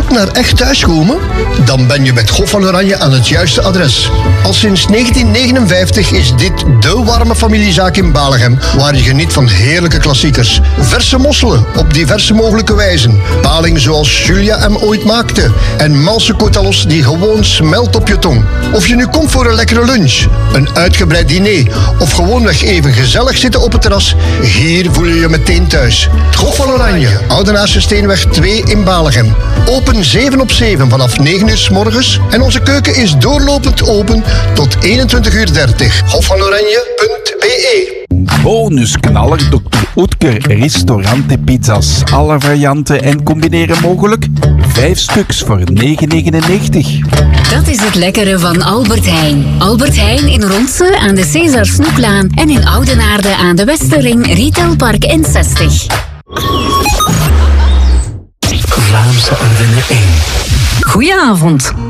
zoek naar echt thuiskomen? Dan ben je met Hof van Oranje aan het juiste adres. Al sinds 1959 is dit de warme familiezaak in Balegem, waar je geniet van heerlijke klassiekers. Verse mosselen op diverse mogelijke wijzen. Paling zoals Julia hem ooit maakte. En malse cotalos die gewoon smelt op je tong. Of je nu komt voor een lekkere lunch, een uitgebreid diner of gewoonweg even gezellig zitten op het terras, hier voel je je meteen thuis. Het Hof van Oranje, Oudenaarse Steenweg 2 in Balegem. Open 7/7 vanaf 9 uur 's morgens en onze keuken is doorlopend open tot 21:30. hofvanoranje.be. Bonusknaller Dr. Oetker restaurant en pizza's. Alle varianten en combineren mogelijk. 5 stuks voor €9,99. Dat is het lekkere van Albert Heijn. Albert Heijn in Ronse aan de César Snoeklaan en in Oudenaarde aan de Westerring Retailpark N60. Vlaamse Ardennen 1. Goedenavond.